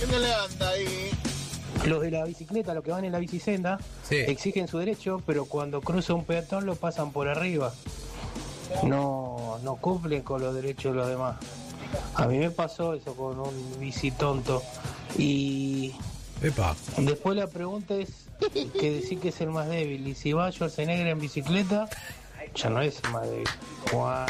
¿Qué no le anda ahí? Los de la bicicleta, los que van en la bicisenda, Sí. exigen su derecho, pero cuando cruza un peatón lo pasan por arriba. No cumplen con los derechos de los demás. A mí me pasó eso con un bicitonto. Y Epa. después la pregunta es que decir que es el más débil. Y si va Schwarzenegger en bicicleta, ya no es el más débil. Juan.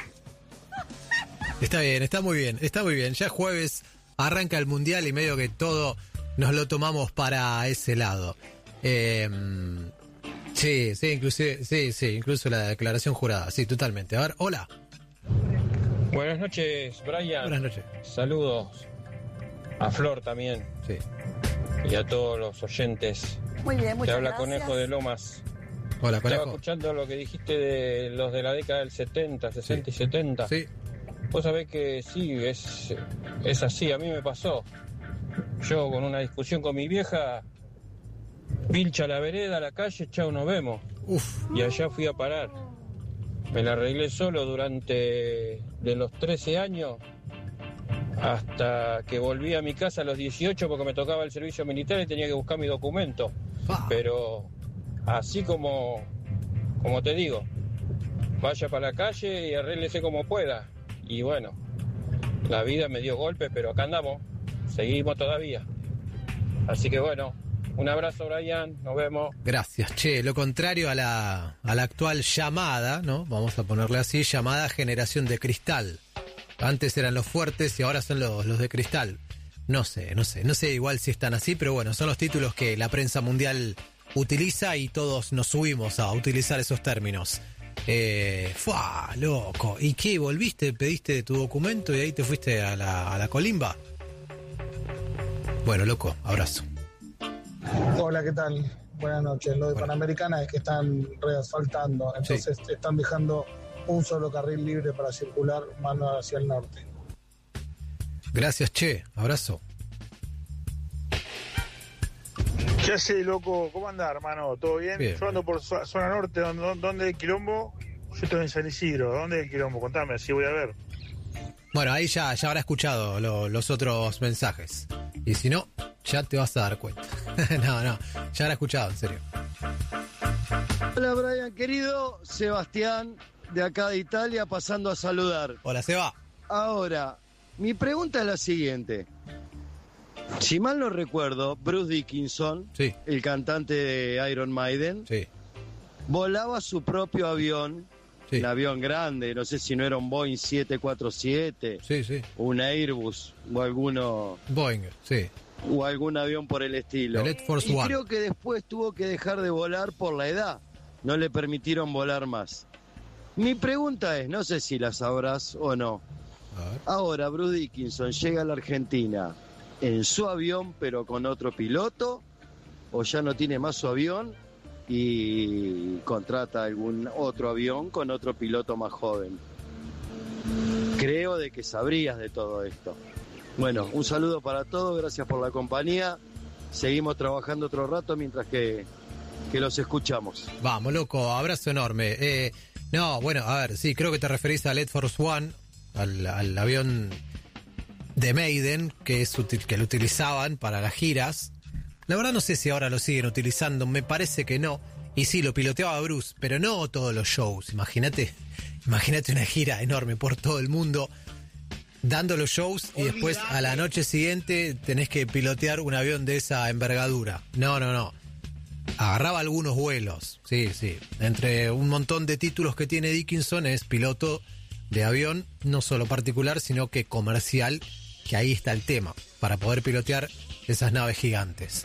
Está bien, está muy bien. Ya es jueves, arranca el mundial y medio que todo nos lo tomamos para ese lado. Sí, incluso la declaración jurada. Sí, totalmente. A ver, hola. Buenas noches, Brian. Buenas noches. Saludos a Flor también Sí. y a todos los oyentes. Muy bien, Te muchas habla gracias. Conejo de Lomas. Hola, Estaba Conejo. escuchando lo que dijiste de los de la década del 70, 60 y 70. Sí. Vos sabés que sí, es así, a mí me pasó. Yo con una discusión con mi vieja, pilcha la vereda, la calle, chao, nos vemos. Uf. Y allá fui a parar. Me la arreglé solo durante de los 13 años hasta que volví a mi casa a los 18 porque me tocaba el servicio militar y tenía que buscar mi documento. Pero así como te digo, vaya para la calle y arréglese como pueda. Y bueno, la vida me dio golpes, pero acá andamos, seguimos todavía. Así que bueno, un abrazo, Brian, nos vemos. Gracias. Che, lo contrario a la actual llamada, ¿no? Vamos a ponerle así, llamada generación de cristal. Antes eran los fuertes y ahora son los de cristal. No sé igual si están así, pero bueno, son los títulos que la prensa mundial utiliza y todos nos subimos a utilizar esos términos. ¡Fua! Loco. ¿Y qué? ¿Volviste? ¿Pediste tu documento y ahí te fuiste a la colimba? Bueno, loco, abrazo. Hola, ¿qué tal? Buenas noches. Lo de Hola. Panamericana es que están reasfaltando, entonces están dejando un solo carril libre para circular mano hacia el norte. Gracias, che. Abrazo. Ya sé, loco, ¿cómo andás, hermano? ¿Todo bien? Bien. Yo ando por zona norte, ¿dónde hay quilombo? Yo estoy en San Isidro, ¿dónde hay quilombo? Contame, así voy a ver. Bueno, ahí ya habrá escuchado los otros mensajes. Y si no, ya te vas a dar cuenta. No, ya habrá escuchado, en serio. Hola Brian, querido Sebastián, de acá de Italia, pasando a saludar. Hola, Seba. Ahora, mi pregunta es la siguiente. Si mal no recuerdo, Bruce Dickinson, Sí, el cantante de Iron Maiden, sí, volaba su propio avión, sí. un avión grande, no sé si no era un Boeing 747, Sí. un Airbus o Boeing, sí. o algún avión por el estilo. El Air Force y One. creo que después tuvo que dejar de volar por la edad. No le permitieron volar más. Mi pregunta es, no sé si la sabrás o no. A ver. Ahora Bruce Dickinson llega a la Argentina en su avión pero con otro piloto, o ya no tiene más su avión y contrata algún otro avión con otro piloto más joven. Creo de que sabrías de todo esto. Bueno, un saludo para todos, gracias por la compañía. Seguimos trabajando otro rato mientras que los escuchamos. Vamos, loco, abrazo enorme. No, bueno, a ver, sí, creo que te referís al Air Force One, al avión de Maiden, que lo utilizaban para las giras. La verdad no sé si ahora lo siguen utilizando, me parece que no. Y sí, lo piloteaba Bruce, pero no todos los shows. Imagínate una gira enorme por todo el mundo, dando los shows y después a la noche siguiente tenés que pilotear un avión de esa envergadura. No. Agarraba algunos vuelos, sí. Entre un montón de títulos que tiene Dickinson es piloto de avión, no solo particular, sino que comercial, que ahí está el tema, para poder pilotear esas naves gigantes.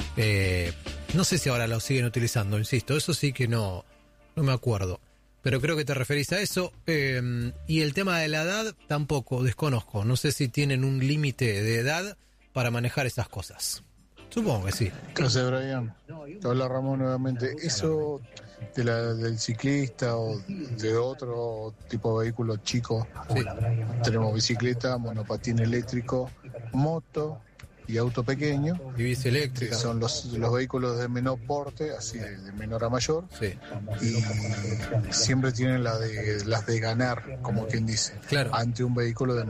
No sé si ahora lo siguen utilizando, insisto, eso sí que no me acuerdo. Pero creo que te referís a eso. Y el tema de la edad tampoco, desconozco. No sé si tienen un límite de edad para manejar esas cosas. Supongo que sí. ¿Qué hace, Brian? Te habla Ramón nuevamente. Eso del ciclista o de otro tipo de vehículo chico. Sí. Tenemos bicicleta, monopatín eléctrico, moto y auto pequeño. Y bici eléctrica. Que son los vehículos de menor porte, así de menor a mayor. Sí. Y siempre tienen las de ganar, como quien dice, Claro. ante un vehículo de